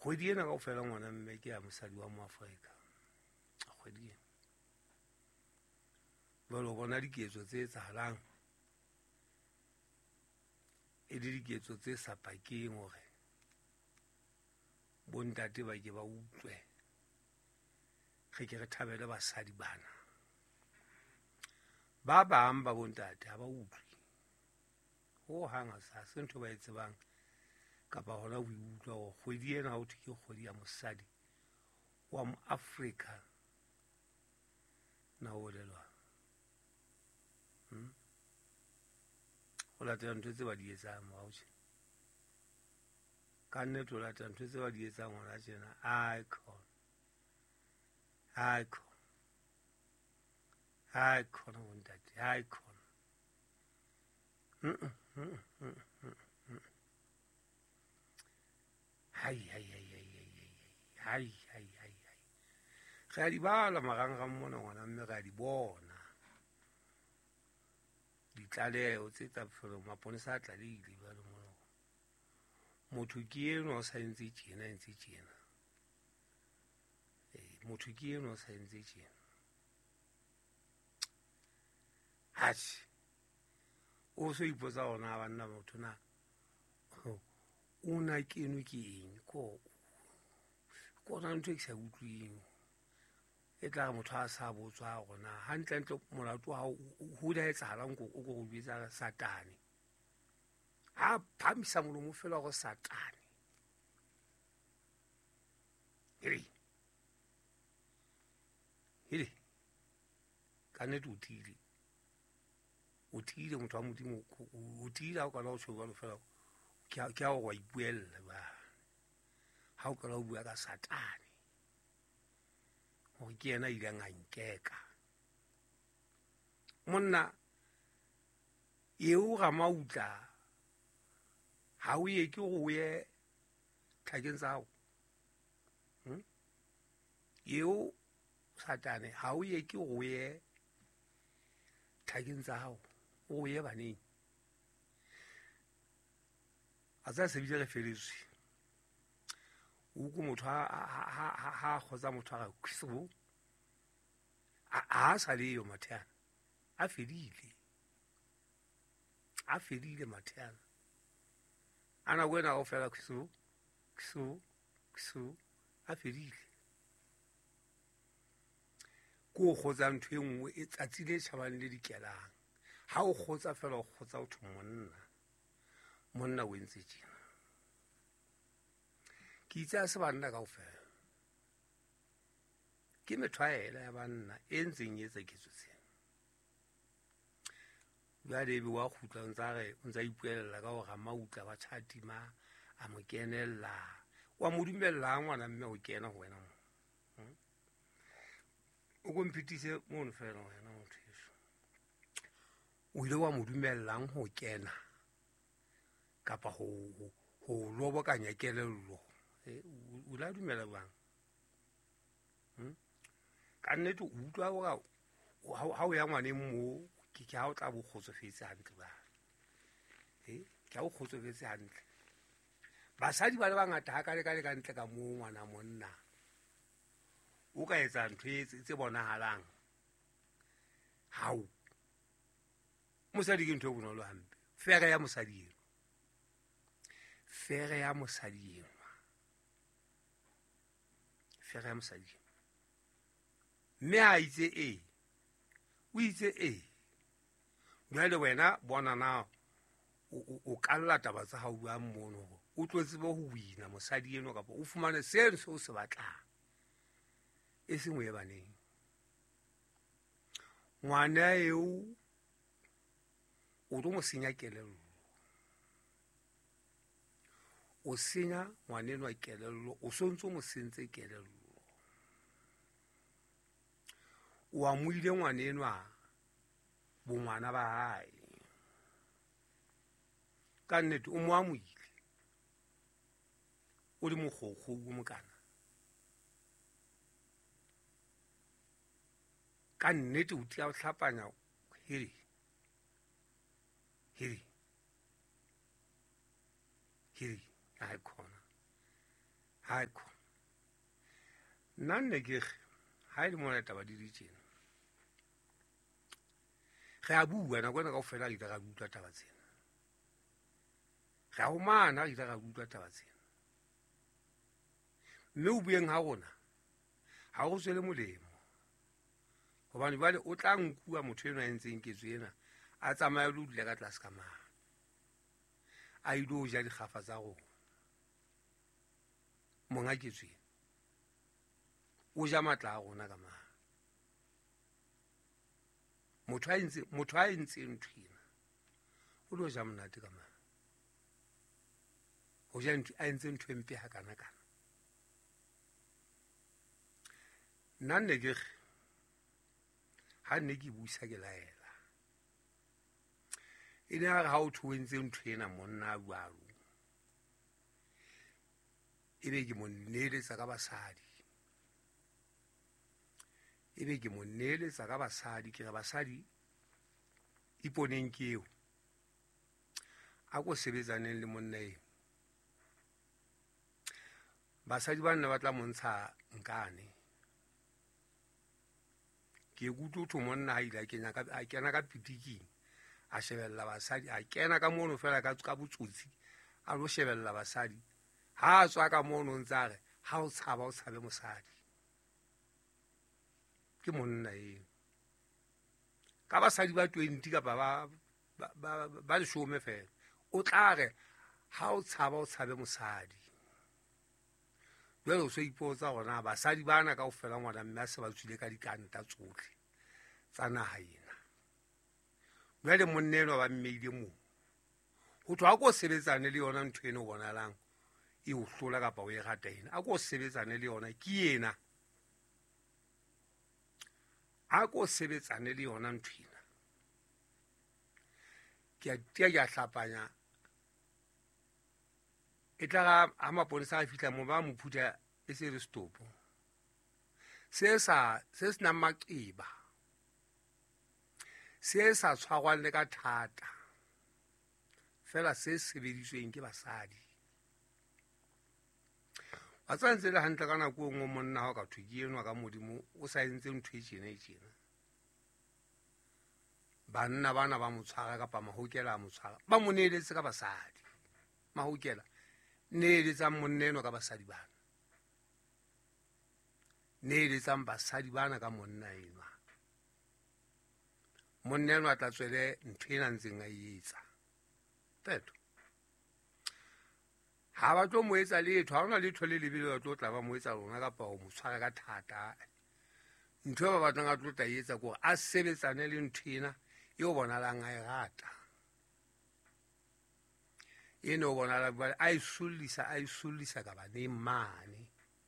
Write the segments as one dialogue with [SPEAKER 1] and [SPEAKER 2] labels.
[SPEAKER 1] kgwedi ena ka fela ngwana mme ke ya mosadi wa mo Afrika kgwedi ena jwale o bona diketso tse etsahalang e le diketso tse sa pakeng hore bontate ba ke ba utlwe ge ke re thabele basadi bana ba bang ba bontate ha ba utlwe ho hanga sa se ntho ba e tsebang kapa hona ho utlwa ho kgwedi ena ha o thwe ke kgwedi ya mosadi wa mo Afrika na o lelwa o latela ntho tse ba di etsang morao tjena ka nnete o latela ntho tse ba di etsang hona tjena icon bontate icon hai re a di bala marangrang mona ngwana mme re a di bona ditlaleho tse tsa felo maponesa a tlalehile jwale mona motho ke eno o sa entse tjena entse tjena motho ke eno o sa entse tjena hatjhe o so ipotsa gona banna motho na o na keno ke eng ko na ntho e ke sa utlwing e tla motho a sa botswa gona hantlentle molato wa ho da etsahalang ko o go bitsa satane ha phamisa molomo fela go satane hile ka nnete o tiile motho wa modimo o tiile ha o ka la go tšho jalo fela ke a go wa ipuella ba ha o ka la go bua ka satane gore ke yena ile nga nkeka monna eo ga mautla ha o ye ke go ye thakeng tsa go eo satane ha o ye ke go ye thakeng tsa go o ye baneng a tsa se bile re feletswe o go motho ha kgotsa motho a kwisebo a sa le yo matheana a fedile matheana ana wena go fela kwisebo a fedile ko kgotsa ntho e nngwe e tsatsi le tšhabang le dikelang ha o kgotsa fela o kgotsa o thwe monna o entse tjena ke itse a se banna ka ofela ke methwaela ya banna e ntseng etsa ketso tsena jwale ebe wa kgutla o ntsa ipuelela ka gore mautla wa chatima a mo kenella wa mo dumella ngwana mme o kena go wena o kompetise mono fela wena motho eso o ile wa mo dumellang go kena kapa go lobokanya kelello o la dumela bang ka nnete o utlwa gore ha o ya ngwaneng mo ke ha o tla bo kgotsofetse hantle ba ke ha o kgotsofetse hantle basadi ba le bangata ha ka le ka ntle ka moo ngwana monna o ka etsa ntho tse bonahalang hao mosadi ke ntho e bonolo hampe fere ya mosadi mme a itse o itse jwale wena bona na o ka lla taba tsa hao bua mmono gore o tlo tsebe ho wina mosadi eno kapa o fumane seno se o se batlang e sengwe ye baneng ngwana eo o tlo mo senya kelello o senya ngwaneno wa kelello o sontse mo sentse kelello o amoile ngwaneno a bongwana ba hae ka nnete o mo amoile o le mogokgo o mokana ka nnete o tia o tlhapanya hiri haiko nna nne ke ha e le mona taba di di tjena re a bua nako ena kaofela re ile ra utlwa taba tsena re a humana re ile ra utlwa taba tsena mme o bueng ha rona ha go tswele molemo gobane jwale o tla nkua motho eno a entseng ketso ena a tsamaya le o dula ka tlase ka maga a ile o ja dikgafa tsa rona monga ketso ena o ja matla a rona ka maga motho a entseng ntho ena o lo ja monate ka maga o ja a entse ntho e mpe hakana-kana nna nne ke ha nne ke buisa ke laela e ne a re ha o thwe o entse ntho ena monna a bualo e be ke mo neeletsa ka basadi ke re basadi iponeng ke eo a ko sebetsaneng le monna eo basadi ba nna ba tla montsha nkane ke kutu tho monna ha ile a kena ka pitiking a shebella basadi a kena ka mono fela ka botsotsi a lo shebella basadi ha a tswa ka mono ntsa re ha o tshaba o tshabe mosadi ke monna eo ka basadi ba 20 kapa ba 10 fela o tla re ha o tshaba o tshabe mosadi jwale o so ipotsa gona basadi bana kaofela ngwana mme a se ba tswile ka dikanta tsotlhe tsa naga ena jwale monna eno ba mmeile moo go thwa a ko sebetsane le yona ntho eno o bonalang e o hlola kapa o e rata ena a ko sebetsane le yona ke ena a ko sebetsane le yona ntho ena ke a tia ke a hlapanya e tla ga maponesa a fihla mo ba mo phutha e se re stopo se senang maqeba se sa tshwarwang le ka thata fela se sebedisweng ke basadi ba tsantse le hantle ka nako nngwe monna ha o ka thwe ke enwa ka modimo o sa entse ntho e tjena banna bana ba mo tshwara kapa mahokela a mo tshwara ba mo neeletse ka basadi mahokela neeletsang monna eno ka basadi bana neeletsang basadi bana ka monna enwa monna eno a tla tswele ntho ena ntseng a etsa teto ha ba tlo mo etsa letho ha ona letho le lebile ba tlo tla ba mo etsa lona kapa o mo tshwara ka thata ntho e ba batlang a tlo tla etsa kore a sebetsane le ntho ena eo bonalang a e rata eno bonala a e sullisa ka baneng mane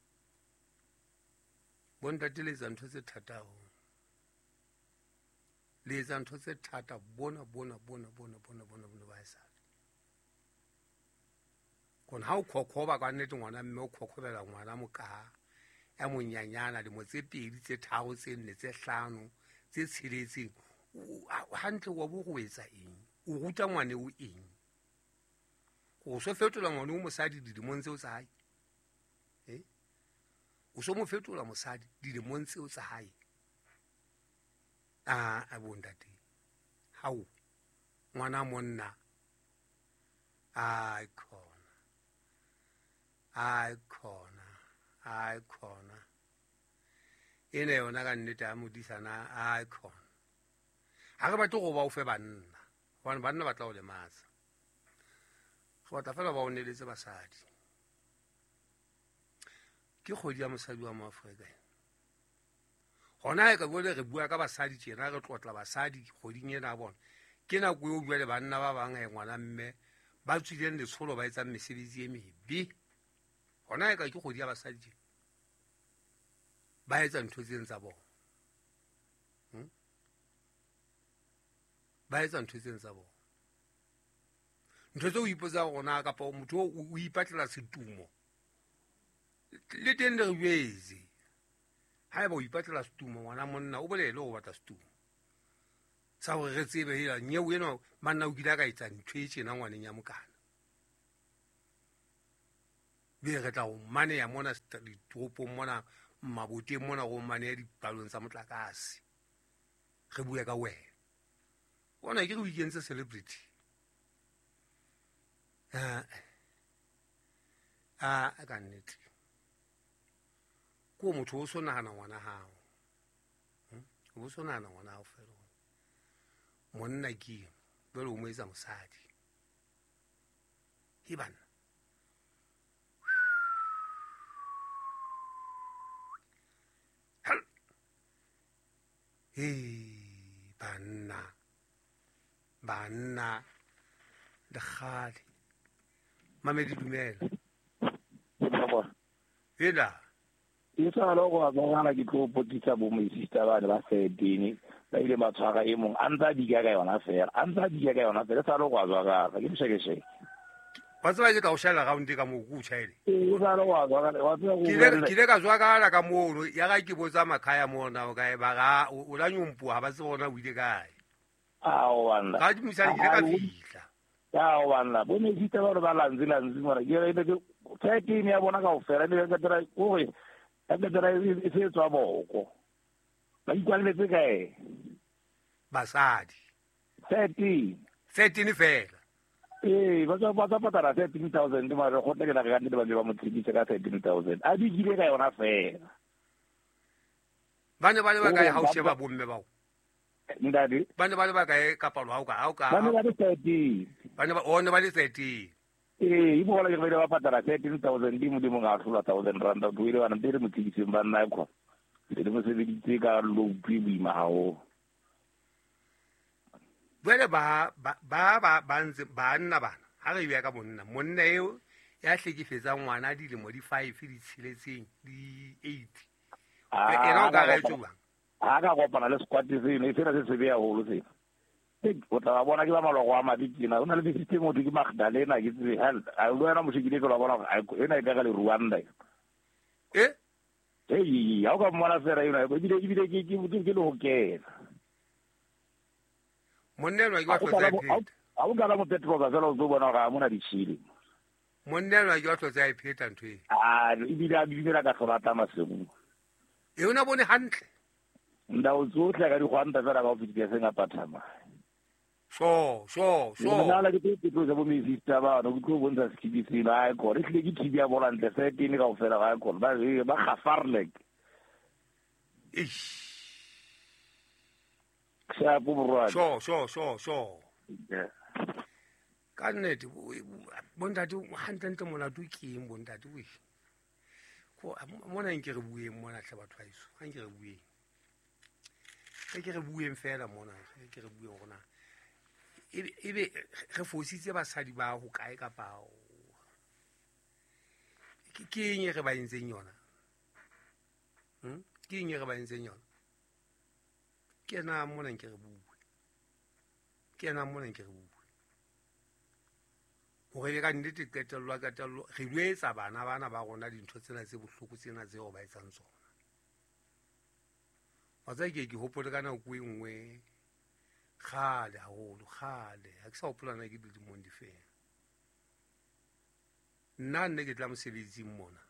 [SPEAKER 1] bontate le etsa ntho tse thata haholo le etsa ntho tse thata bona ba esale kona ha o khokhoba ka nnete ngwana mme o khokhobela ngwana mokaha ya monyanyana le mo tse 2 tse 3 tse 4 tse 5 tse 6 hantle wa bo go etsa eng o ruta ngwane o eng o so fetola ngwane o mosadi dilemong tseo tsa hae o so mo fetola mosadi dilemong tseo tsa hae a bontate hao ngwana monna ai khona ene yona ka nnete a modisana ai khona ha re batle go ba o fe banna gobane banna ba tla o lematsa go batla fela ba o neletse basadi ke kgodi ya mosadi wa moafrika gona e ka bole re bua ka basadi tjena re tlotla basadi kgoding ena a bona ke nako eo jwale banna ba bang ngwana mme ba tswileng letsholo ba etsang mesebetsi e mebe gona e ka ke kgodi ya basadi tjena ba etsa ntho tseng tsa bona ba etsa ntho tseng tsa bona ntho tse o ipotsa gona kapa motho o ipatlela setumo le teng le re jwetse ha eba o ipatlela setumo ngwana monna o bolele go batla setumo sa gore re tsebe hela nyeo eno manna o kile ka etsa ntho e tjena ngwaneng ya mokana be re tla go maneya mona ditoropong mona maboteng mona go maneya dipalong tsa motlakase re bue ka wena bona ke re o ikentse celebrity ka nnete ko motho o so nagana ngwana gago o so nagana ngwana gago fela monna ke bele o mo etsa mosadi e banna banna le kgale Mamedi dumela ela
[SPEAKER 2] e sa lo go bona ke tlo potisa bo mo sister ba ba 13 ba ile ba tshwara e mong anta di ka yona fela sa lo go azwa ka ke mshekeshe
[SPEAKER 1] ba tswa ke ka o shela round ka mo go tshele
[SPEAKER 2] e sa lo go azwa ka wa tswa go
[SPEAKER 1] ke le ka zwa ka mo ya ga ke botsa makhaya mona o kae ba ga o la nyompo ha ba se bona o ile kae
[SPEAKER 2] o wanda
[SPEAKER 1] ga di misali ke ka fihla
[SPEAKER 2] o wanda bo ne sister ba ba lanzi mara ke re ke 13 ya bona ka o fela le ka tera o re ka tera e se tswa boko ba ikwaletse kae
[SPEAKER 1] basadi
[SPEAKER 2] 13
[SPEAKER 1] fela
[SPEAKER 2] ba tswa patara 13,000 mara go tla ka nne ba mo tsheditse ka 13,000 a di gile ka yona fela
[SPEAKER 1] ba ne ba kae ha o sheba bomme bao
[SPEAKER 2] ndadi
[SPEAKER 1] ba ne ba kae ka palo ha o ka
[SPEAKER 2] ba ne ba le 13
[SPEAKER 1] ba ne ba le 13
[SPEAKER 2] e bola ke ba patara 13,000 di mo ga hlola 1,000 rand o ile wana tere mo tsheditse ba nna kwa le mo se ditse ka lo bibi mao
[SPEAKER 1] bele ba ntse banna bana ha re bua ka monna eo ya hlekefetsa ngwana di le mo di 5 di tshiletseng di 8 ena o ka ga etso bang
[SPEAKER 2] ka kopana le squad se ne se se be ya holo se o tla bona ke ba malogo a madikina o na le system o di Magdalena ke tse hell a lo yana mo shikile ke lo bona ena e ka le Rwanda ya o ka mmona fela yona e bile ke lo hokela
[SPEAKER 1] monnelwa ke wa tlotsa ipheta
[SPEAKER 2] a o ka mo petrol ka fela o zo bona ga mona di tshile
[SPEAKER 1] monnelwa ke wa tlotsa ipheta ntwe
[SPEAKER 2] e bile ka tlhorata masego
[SPEAKER 1] e una bone hantle
[SPEAKER 2] ndao tsotlhe ka di gwanta fela ka o fitile se nga pathama
[SPEAKER 1] so
[SPEAKER 2] nna ke tlo tsa bo me sister ba no ke tlo bontsha skibisi la go re tle ke tibia bola ntle se tene ka o fela ga go ba gafarlek sa bo borwa
[SPEAKER 1] so ka nnete bontate hantle molato ke eng bontate we ko mona nke re bueng mona tle batho ba iso ha nke re bueng ke re bueng fela mona ke re bueng gona ebe re fositse basadi ba go kae ka pao ke eng re ba entseng yona ke eng re ba entseng yona ke na mona nke re bue gore be ka nnete qetello re luetsa bana ba gona dintho tsena tse bohloko tsena tseo ba etsang tsona wa tsa ke hopole ka nako e nngwe kgale haholo kgale ha ke sa hopolana ke dilemong di fela nna nne ke tla mosebetsing mona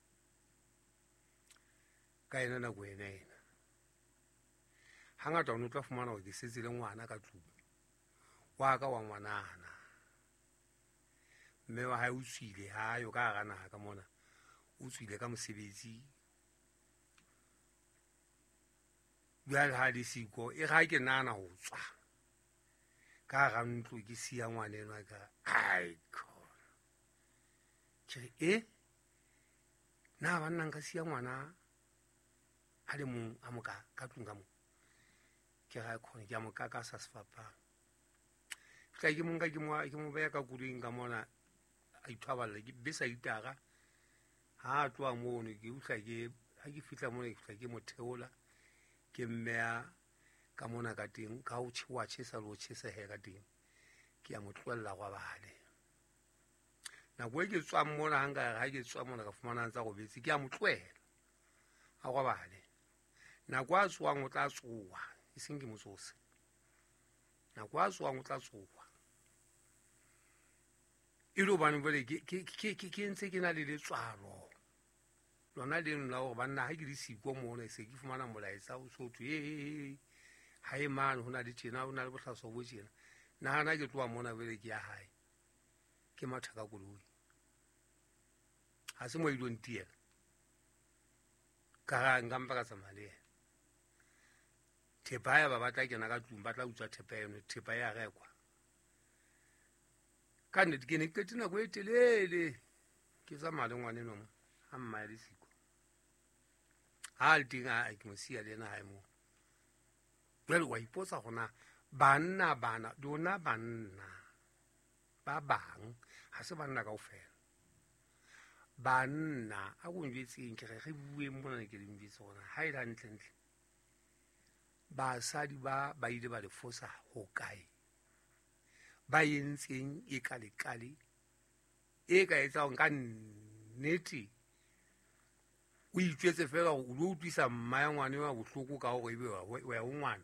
[SPEAKER 1] ka ena nako ena hangata o ne o tla fumana gore ke setse le ngwana ka tlung wa ka wa ngwanana mme wa hae o tswile hayo ka ga naga ka mona o tswile ka mosebetsi bjale ha le siko e ga ke nana go tswa ka ga ntlo ke sia ngwanenwa ka ke na ba nna nka sia ngwana a le mong a moka ka tlung ka mo ke ga khone ke a moka ka sa sefapang tla ke monka ke mo beya ka kuling ka mona a ithwaballa ke besa itaga ha a tloa mono ke utla ke ha ke fitla mona ke fitla ke mo theola ke mmea ka mona ka teng ka o wa tshesa lo tshesa he ka teng ke a mo tlwella gwa bale nako e ke tswang mona hanga ga ke tswa mona ka fumana ntsa go betse ke a mo tlwela a gwa bale nako a tswang o tla tsoa e seng ke motsose nako a tswang o tla tsoa e le bane bole ke ntse ke na le letswalo lona leno la gore banna ga ke di siko mone se ke fumana molaetsa o sotho ga e mane go na le tjena o na le botlhaso bo tjena nagana ke tloa mona bele ke ya gae ke matha ka koloi ga se mo ilong tiela ka ga nkampa ka tsamaya le ena thepa ya ba batla kena ka tlong ba tla utswa thepa eno thepa ya rekwa ka nnete ke ne ke qete nako e telele ke tsamaya le ngwaneno mo ga mmaya le siko ga le teng a ke mo sia le ena gae moo jale wa ipotsa gona banna lona banna ba bang ga se banna kao fela banna a go njwetseng ke ge bueng mona ke lenjwetse gona ga e la ntlentle basadi ba ile ba le fosa go kae ba yentseng e ka lekale e ka etsang ka nnete o itjwetse fela go lo utlwisa mmaya ngwane wa bohloko ka gore ebe wa ya o ngwana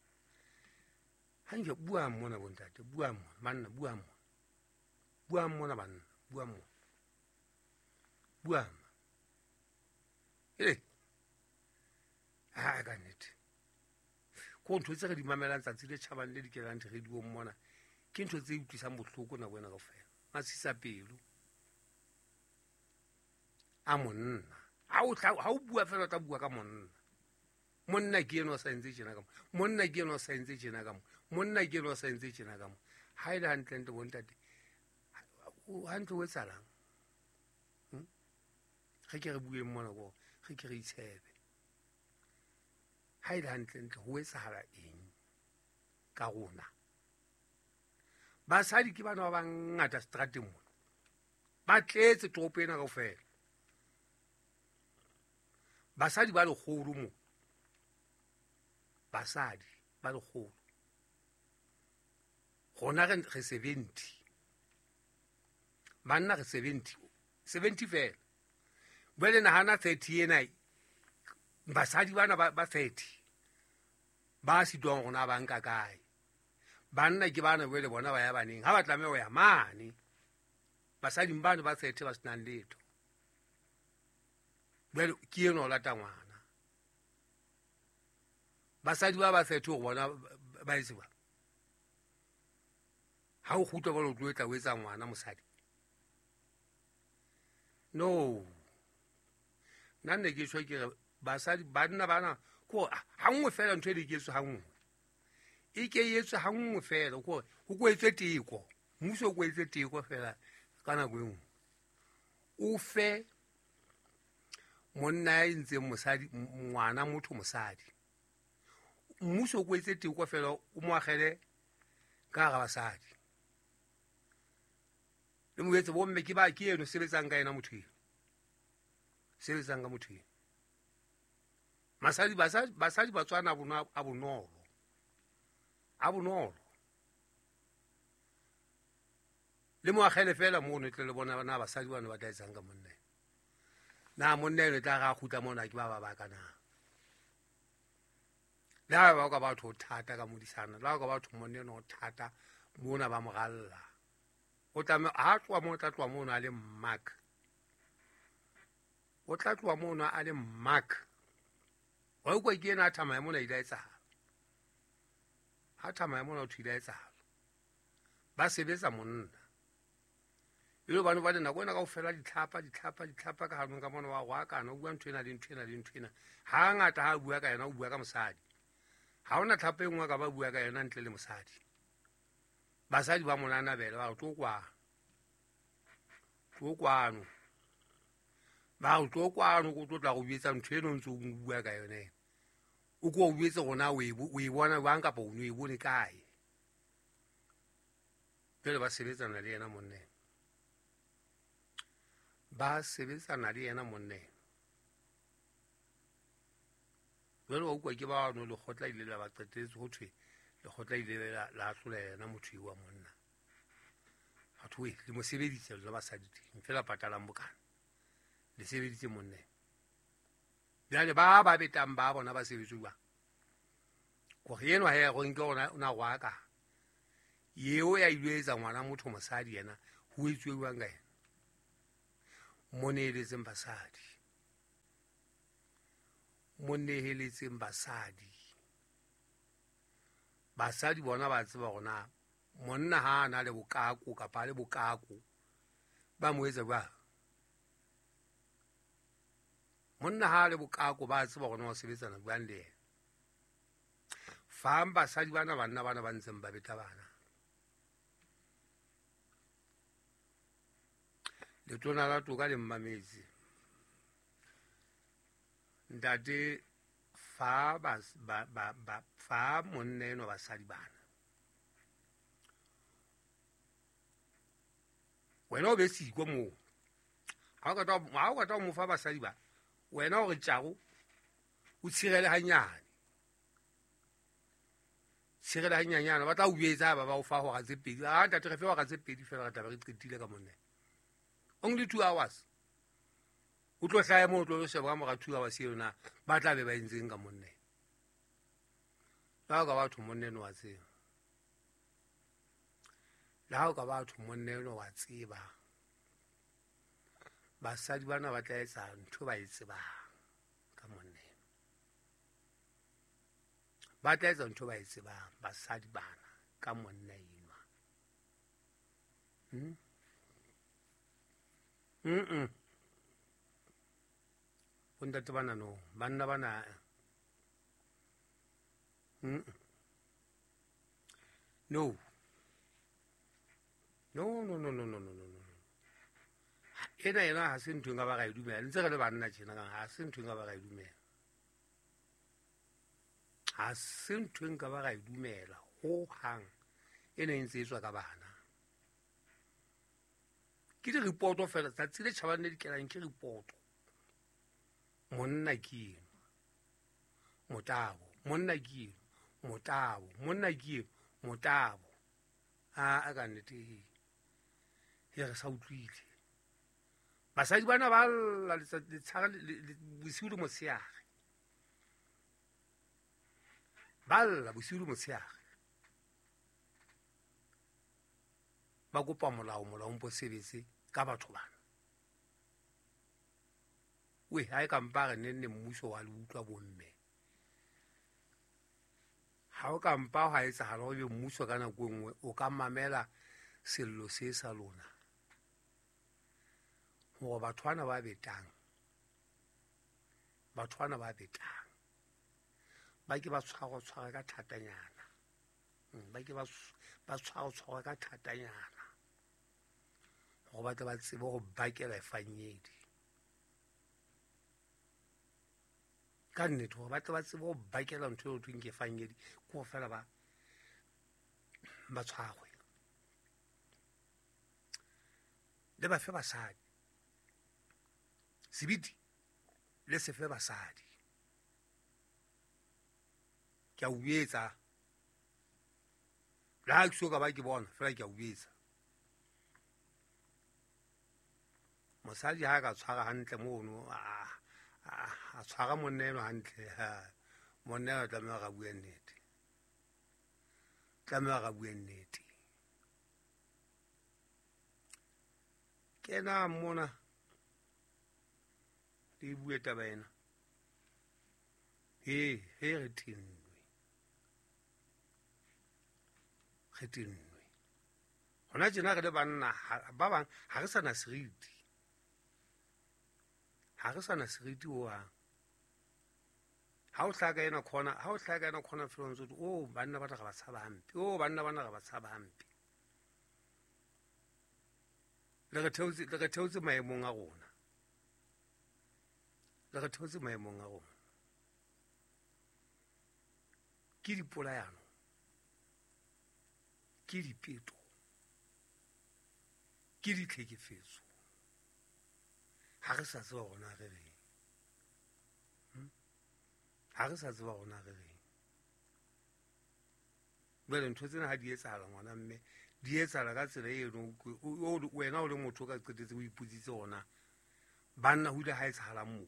[SPEAKER 1] hanke bua mona bontate bua mona banna bua mona banna bua mona bua ha ka nnete ko ntho tse re di mamelang tsatsi le tšhabang le dikelang dirediong mona ke ntho tse utlwisang bohloko nako ena kaofela masisa pelo a monna ha o bua fela o tla bua ka monna ke eno o sa entse tjena ka mo monna ke eno o sa entse tjena ka mo monna ke eno o sa entse tjena ka mo ha e le hantle bontate hantle o etsalang ge ke re bueng mona ko ge ke re itshebe ha e le hantle ho etsagala eng ka rona basadi ke bana ba bangata strateng mona ba tletse toropo ena kaofela basadi ba legolo mo basadi ba legolo gona re 70 banna re 70 fela bele nagana 30 ena basadi bana ba 30 ba sitwang gona ba nka kae banna ke bana bele bona ba ya baneng ga ba tlame go ya mane basading bane ba 30 ba senang letho bele ke eno o lata ngwana basadi ba 30 go bona ba etse ba ha o gutwa ba lo tloetla o etsa ngwana mosadi no nne ke tshwa ke basadi banna bana ko ha nngwe fela ntho e di ke tswa ha nngwe e ke yetswe ha nngwe fela ko go etswe teko mmuso go etswe teko fela kana go engwe o fe monna e ntse mosadi ngwana motho mosadi mmuso go etswe teko fela o moagele ka ga basadi le mo etse bo mme ke ba ke eno sebetsang ka ena motho sebetsang ka motho basadi ba tswana a bonolo le moagele fela mo ne tle le bona bana basadi bana ba tlaetsang ka monna na monna ene tla ga khutla mona ke ba kana la ba ka batho thata ka modisana la ka batho monna no thata mona ba mogalla o tla a tswa mo tla tswa mona le mark o tla tswa mona a le mark wa go ke ena thama mona ila etsa ha thama mona o thila etsa ba sebetsa monna ilo bana ba dena go ena ka o fela ditlhapa ka hanong ka mona wa go akana o bua ntwena le ntwena ha ngata ha bua ka yena o bua ka mosadi ha ona tlhapa engwe ka ba bua ka yena ntle le mosadi basadi ba mona na bele ba go kwano ba go kwano go tlotla go bietsa ntweno ntse o bua ka yone o go bietse gona o e bona ba nka po e bone kae pele ba sebetsana le yena monne ba sebetsana le yena monne jalo o kwa ke ba no le khotla ile la ba qetetse go thwe le khotla ile la hlola yena motho wa monna batho we le mo sebeditse le ba saditse fela patalang bokana le sebeditse monne jale ba betang ba bona ba sebetsuwa go yeno ha go nke ona na go aka yeo ya ilwetsa ngwana motho mosadi yena ho etsuwang ka ena moneletseng basadi moneheletseng basadi bona ba tseba gona monna ha a na le bokako kapa le bokako ba mo etsa jwang monna ha le bokako ba tseba gona o sebetsana jwang le yena fang basadi bana banna bana ba ntseng ba beta bana letona la toka le mmametse ntate fa fa monna eno basadi bana wena o be siko moo ha o kata mo fa basadi ba wena o re tšago o tshirele hanyanyana ba tla o betsa ba o fa hora tse pedi ntate re fe hora tse pedi fela re tla be re qetile ka monna only 2 hours o tlo hlaya mo o tlo sheba ka mora 2 hours yona ba tla be ba entseng ka monna la ka batho monna no wa tseba la ka batho monna no wa tseba basadi bana ba tla etsa ntho ba e tsebang ka monna ba tla etsa ntho ba e tsebang basadi bana ka monna enwa bontate bana no banna bana no ena yena ha se ntho e nka ba ga e dumela ntse re le banna tjena kang ha se ntho e nka ba ga e dumela ha se ntho e nka ba ga e dumela ho hang ena e ntse e tswa ka bana ke di reporto fela tsatsi le tjhabang le dikelang ke reporto monna ke eno motabo monna ke eno motabo monna ke eno motabo a ka nnete he re sa utlwile basadi bana ba lla letshara bosiu le motshehare ba lla bosiu le motshehare ba kopa molaong po sebetse ka batho bana we ha e ka mpa re nenne mmuso wa le utlwa bomme ha o ka mpa ha etsahala go be mmuso ka nako nngwe o ka mamela sello se sa lona gore batho bana ba betang ba ke ba tshwara ka thatanyana ba ke ba tshwara ka thatanyana gore ba tle ba tsebe go bakela efanyedi ka nnete gore ba tle ba tsebe go bakela ntho e go thweng ke efanyedi ke go fela ba tshwarwe le ba fe basadi sebiti le se fe basadi ke a o etsa la ha ke so ka ba ke bona fela ke a o etsa mosadi ha ka tshwara hantle mono a tshwara monna eno hantle monna eno tlameha ga bua nnete kena mona le bue taba ena he re tennwe gona tjena re le banna ba bang ha re sana seriti oang ha o hlaka ena khona felong tsoto o banna ba ga ba tshaba hampe banna bana ga ba tshaba hampe le re theotse maemong a rona ke dipolayano ke dipeto ke ditlhekefetso ha re sa tseba gona re reng jale ntho tsena ha di etsala ngwana mme di etsala ka tsela eno wena o le motho o ka qetetse o ipotsitse gona banna ho ile ha etsahalang moo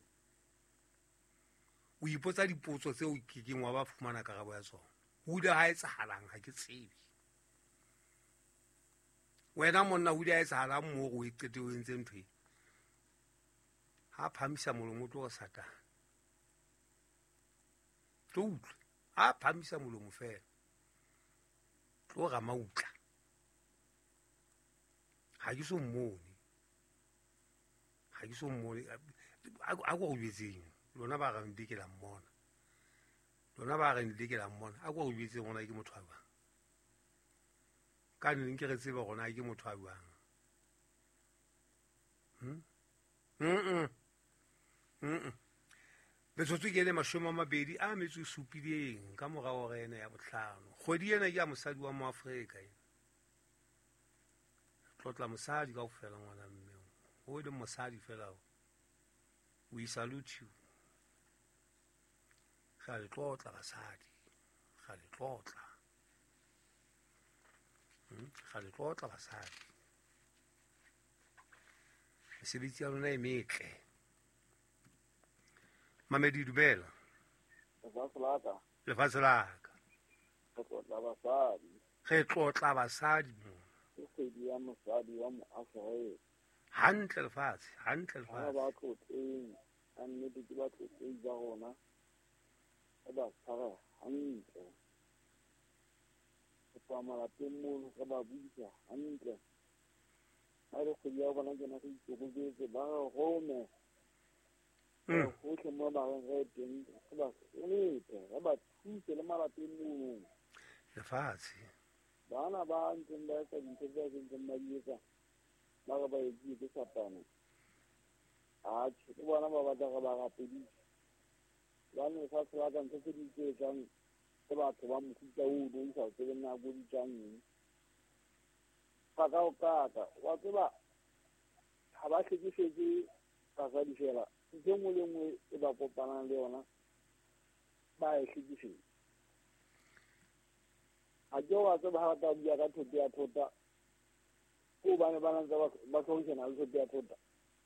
[SPEAKER 1] o ipotsa dipotso tseo kekeng wa ba fumana karabo ya tsona ho ile ha etsahalang ha ke tsebe wena monna o di a etsahalang moo go iqete o entse ntho e ha phamisa molomo tlo go satana tlo utlwe ha phamisa molomo fela tlo ga mautla ha ke so mmone a go betseng lona ba ga ndikela mmona lona ba ga ndikela mmona a go betseng gona ke motho a bang ka nne ke re tseba gona ke motho a bang metsotso ke ene 27 ka morago ga ene ya botlhano kgwedi ena ke ya mosadi wa moafrika tlotla mosadi ka go fela ngwana mmeo o le mosadi fela we salute you ga le tlotla basadi ga le tlotla basadi mesebetsi ya lona e metle Mamedi dumela lefatshe la ka ge tlotla basadi hantle lefatshe
[SPEAKER 3] annete ke batlotlei ba gona ge ba tshwara hantle go tswa malapeng mono ge ba buisa hantle ga re kgwedi ya bona ke na go itokobetse ba re gome gotlhe mo bageng ge teng ge ba solete ge ba thuse le malapeng mono
[SPEAKER 1] lefatshe
[SPEAKER 3] bana ba ntseng ba etsa dintho tse sentseng ba di etsa ba re ba etsiwe ke satane atšhe ke bona ba batla ge ba gapedise bane lefatshe la ka ntho tse di tseetsang ke batho ba mofuta o di sa tsebe nako di tšang kaka wa tseba ga ba tlhekefetse basadi fela ntho engwe le ngwe e ba kopanang le yona ba e tlhekefetse a ke wa tseba ga ba bua ka thoto ya thota ko bane ba nantse ba tlhogišana le thoto ya thota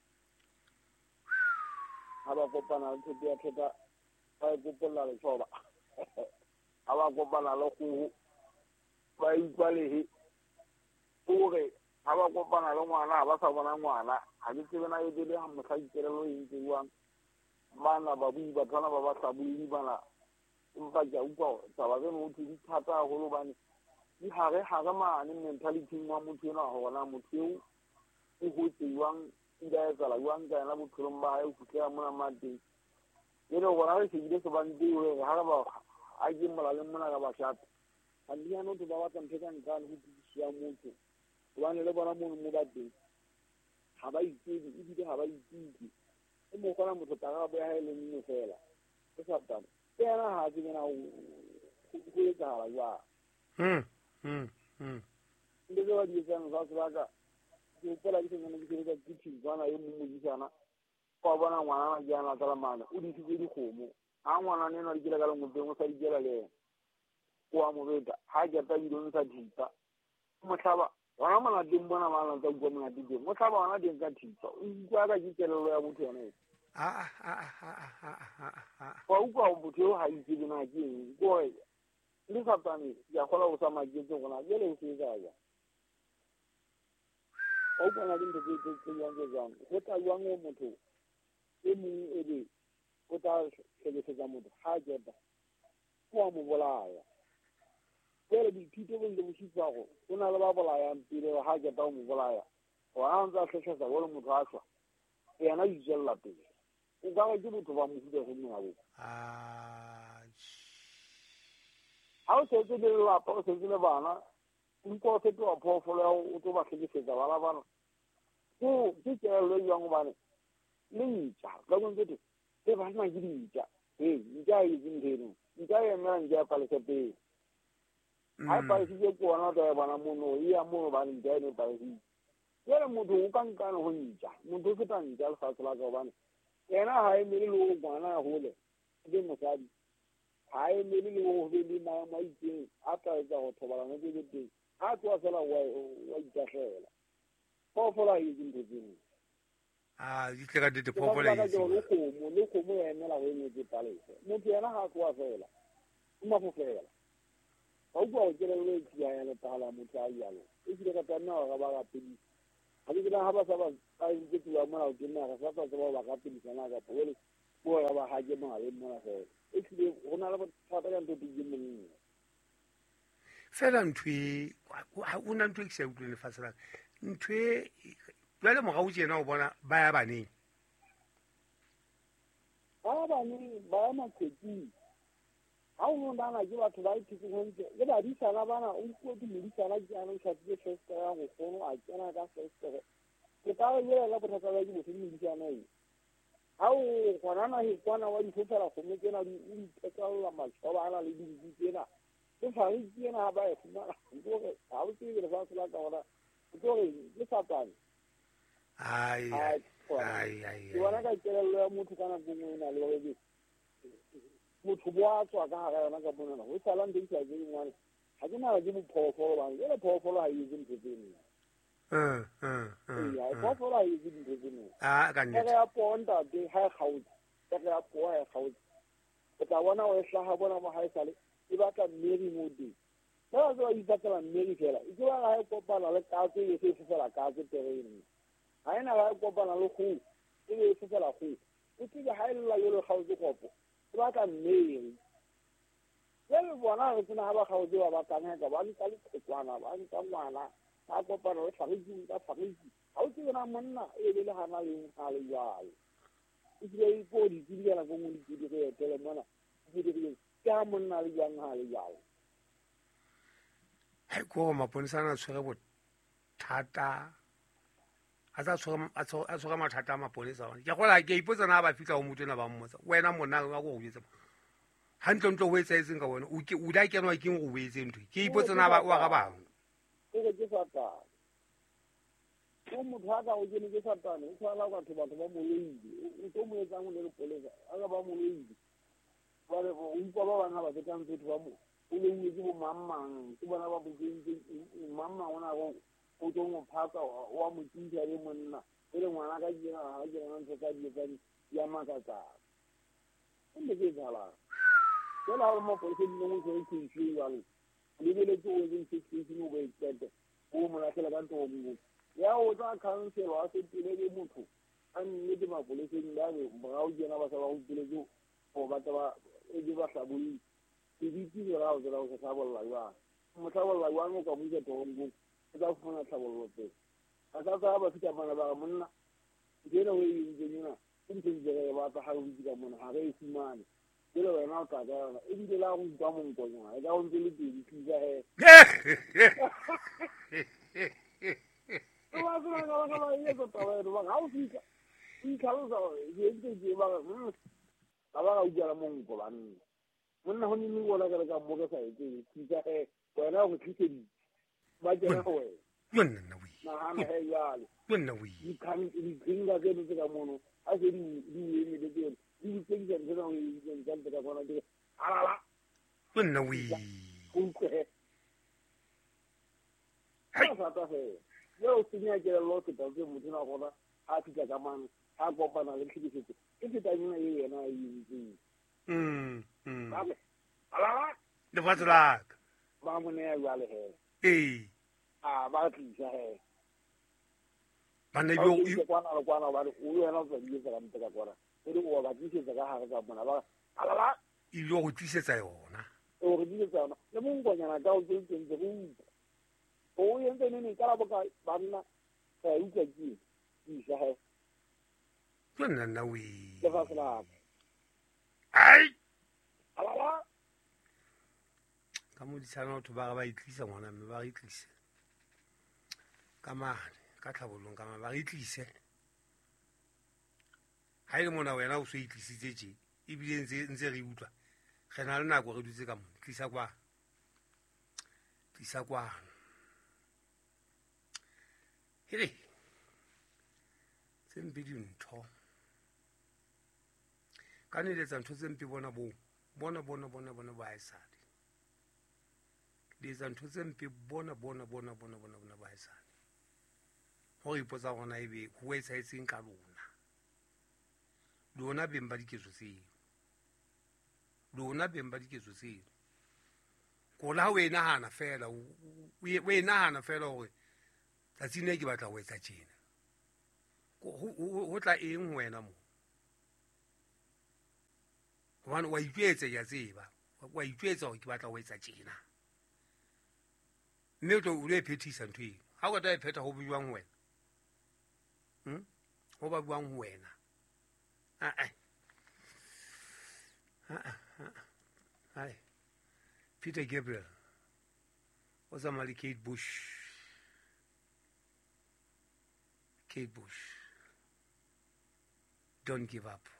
[SPEAKER 3] ga ba kopana le thoto ya thota ba e kopolola letšhoba ga ba kopana le kgogo ba ikwalehe kore ga ba kopana le ngwana ga ba sa bona ngwana ga ke tsebe na e dele ga motlhakikelelo e ntse buang bana ba bui bathwana ba ba hlaboledi bana empa ke a utlwa taba tseno go thudi thata gagolo bane di gare mane mentalityng wa motho eno a gona motho eo e gotse jwang ida etsala jwang ka ena bophelong ba gae o fitlhela mona mateng e le gona re shebile sebanteo re ga re ba a ke molaleng mona ka bašhape gandiano batho ba batla ntho ka nkane go tutusia motho gobane le bona mono mo bateng ga ba itsebe ebile ga ba itsitse e mo kgona motho tagabo ya gae le nne fela ke satane ke ena ga ke kena go etsagala jang ndeke ba di etsang sa sebaka ke opela ke senyane ke sebetsa kitchen tswana e mo modisana kwa bona ngwanana ke ana talamane o disitse dikgomo ga ngwanane eno a dikela ka lengoteng o sa dikela le ena oa mobeta ga keta bidone sa thipa motlhaba gona monateng bona ba lantsa kua monate teng motlhaba gona teng ka thipa o ukwa ka ke kelelo ya motho yone wa ukwa motho eo ga itsebe na ke eng kore le satane ya kgola go sa maketse gona jele o se ka ja o bona le ntho tse yang ke jang go tla jwang motho e mong e be o tla tlhekefetsa motho ga keta o mo bolaya pele dithuto bo ntse bo šitsago o na le ba bolayang pele ga keta o mo bolaya gona ntse a tlhekgetsa go le motho a šwa yena o itselela pele o kaga ke botho ba mofuta go meabo ga o setse le lelapa o setse le bana mpa o setse wa phoofolo ya o tlo ba tlhekefetsa bana bana ke kelelo e jang gobane le ntša ka bontse e banna ke dintša ntša a etse ntho eno ntša e emela ntša ya palese pele ga e palesitse ke ona ta ya bana mono e ya mono bane ntša eno e palesitse jale motho o ka nkane go ntša motho o feta ntša lefatshe la ka gobane ena ga emele le go ngwana ya gole ke mosadi ga emele le go be le maemo a itseng a tla etsa go thobalano ke le teng ga tloa fela wa itatlhela phoofolo a etse ntho tseno
[SPEAKER 1] di tle ka dite phoofolo
[SPEAKER 3] le kgomo ya emela go emetse palese motho yena ga tloa fela o mafofela ga utlwa go kelelo e tsia ya letala motho a jalo e tsile ka tana ga ba ga pedi ga ke ha ba sa ba a ke tla mona ke nna ga sa ba ba ga pedi sana ga pole bo ga ba ha ke mo le mona go e tsile go na le bothata ka ntho di monna
[SPEAKER 1] fela ntwe o na ntwe ke se utlwe lefatshe la ntwe jwale mogau tsena o bona ba ya baneng
[SPEAKER 3] ba makhwetsi ha o nona na ke batho ba ithutse le ba di sala bana o go di di sala jana ka di festa ya go fono a tsena ka festa ke ta go yela bothata ba di botse di jana e ha o gona na e kwana wa di fofela go metsena di tsekala matsoba ana le di tsena ke fa e tsena ba e fuma go ha o tsile ba tsela ka ona go ke satane ai ke bona ka kelelo ya motho kana go nna le ba motho boa tswa ka ga yona ka bona go sala ntse tsa ke ngwane ga ke na ke mo phofolo ba le phofolo ha e ise ntse ya phofolo ha e ise ntse
[SPEAKER 1] ka nnete
[SPEAKER 3] ya ponta de ha gautsi ya poa ya gautsi o tla bona o hlaga bona mo ha e sale e batla mmeri mo di ba go ipatla mmeri fela e tla ga e kopana le katse e se fela katse terene ha ena ga e kopana le go e se fela go o tile ha illa yo le gautsi kopo ba ka mmeri le bona re tsena ba gautsi ba kana ka ba ka le tswana ba ka ngwana a kopana le tlhagisi ka tlhagisi ha o tsena monna e le hana le a le jalo e tsile go di dira go mo di dire tele mona di dire ka monna le jang ha le jalo
[SPEAKER 1] hai go maponisa na tshwere bothata a tshwara mathata a maponisa one ke gola ke ipotsa na ba fitla go motona ba mmotsa wena monna wa go jetsa hantle o etsa etseng ka wena o da kenwa ke go boetse ntwe ke ipotsa na ba wa ga bang
[SPEAKER 3] ke satane o motho o kene ke satane o tsala batho ba moloidi o to mo etsa mo le polesa a ga ba moloidi ba re o ipa ba bana ba tsetang tsetho ba mo o le o ke bo mammang ke bona ba botse mamma ona go o to mo phaka wa mo tshia le monna le ngwana ka dira ha ke rena ntse ka di tsani ya makaka mme ke tsala ke la mo po se di mo se ke tshi ya le le to o din se se mo be tsete o mo la ka nto mo ya o tsa council wa se tile ke motho an ne di ma polisi nda be ba o jena ba sa ba o tile go o ba ta e di ba sabuli di di ra o se sa bolla ya mo sa bolla wa mo ka mo ke to ngo ka fona tlhabolotse a ka ba fita bana ba monna ke re o e ntsena ke dire ba ta ha o di ka mona ha re simane ke re wena o tla ga e di la go tswa mo nkonya e ka o ntse le di tsa he ba tsona ga ba ye go tawa ba ga o fika di tlhalosa ye ke ba ga utlwela mo nko banna monna go nne go la ka mo ka sa etse tsa he wena go tlhitse ba jena go
[SPEAKER 1] yonna na wi
[SPEAKER 3] na hana he yale
[SPEAKER 1] yonna wi
[SPEAKER 3] di kan di dinga ke di ka mono a se di eme de ke di ke di ke na wi di kan ka bona di ala
[SPEAKER 1] yonna wi
[SPEAKER 3] ku ke hai sa ta he yo sinya ke lo ke ta ke mo dina gona a ti ka man a go bana le ke di ke ta nyina ye na yi ala
[SPEAKER 1] le fatla
[SPEAKER 3] ba mo ne ya yale he ba tlisha he
[SPEAKER 1] bana yo
[SPEAKER 3] kwana ba o yena go di tsa ka nteka kwana e di o ba tlisetsa ka hare ka bona ba alala
[SPEAKER 1] e lo go tlisetsa yona
[SPEAKER 3] o re di tsa le mo ngonyana ka o tsentse go o yentse ne ka la boka banna ka utla ki tlisha he
[SPEAKER 1] yonna na wi
[SPEAKER 3] le fa sala
[SPEAKER 1] ai
[SPEAKER 3] alala
[SPEAKER 1] ka mo ditsana o ba ba itlisa ngwana mme ba itlise ka mane ka tlhabolong ka ba itlise ha ile mona wena o se itlisitse tje e bile ntse re utlwa ge na le nako re dutse ka mo tlisa kwa hele tsempe dintho ka neletsa ntho tsempe bona ba esale di tsa ntho tsempe bona ba esale go ipotsa gona e be go etsaetseng ka lona beng ba diketso tseo Kola ha o e nahana fela o e nahana fela hore tsatsing le ke batla ho etsa tjena ho tla eng wena mo hobane wa itjwetsa ya tseba wa itjwetsa hore ke batla ho etsa tjena mme o tlo o le phethisa ntho eno ha o ka e phetha ho buang wena ho ba buang wena Hi, Peter Gabriel. What's up, Mali? Kate Bush. Kate Bush. Don't give up.